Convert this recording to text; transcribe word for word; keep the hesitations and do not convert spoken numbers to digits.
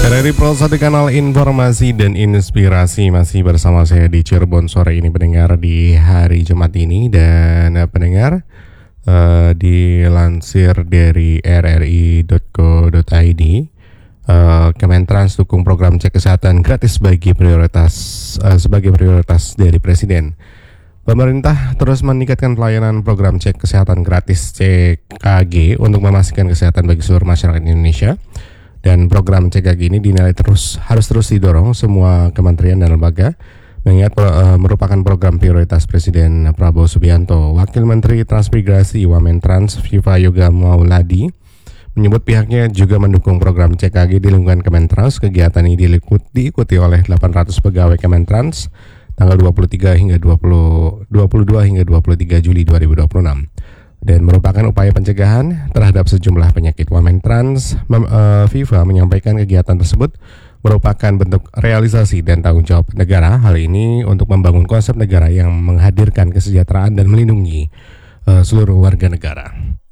Dari Pro satu Kanal Informasi dan Inspirasi, masih bersama saya di Cirebon sore ini pendengar di hari Jumat ini. Dan uh, pendengar uh, dilansir dari r r i dot co dot i d, uh, Kementrans dukung program cek kesehatan gratis bagi prioritas uh, sebagai prioritas dari Presiden. Pemerintah terus meningkatkan pelayanan program cek kesehatan gratis C K G untuk memastikan kesehatan bagi seluruh masyarakat Indonesia. Dan program C K G ini dinilai terus harus terus didorong semua kementerian dan lembaga, mengingat uh, merupakan program prioritas Presiden Prabowo Subianto. Wakil Menteri Transmigrasi Wamentrans Viva Yoga Mauladi menyebut pihaknya juga mendukung program C K G di lingkungan Kementrans. Kegiatan ini diikuti, diikuti oleh delapan ratus pegawai Kementrans tanggal dua puluh tiga hingga dua puluh, dua puluh dua hingga dua puluh tiga Juli dua ribu dua puluh enam. Dan merupakan upaya pencegahan terhadap sejumlah penyakit. Wamentrans mem, uh, Viva menyampaikan kegiatan tersebut merupakan bentuk realisasi dan tanggung jawab negara. Hal ini untuk membangun konsep negara yang menghadirkan kesejahteraan dan melindungi uh, seluruh warga negara.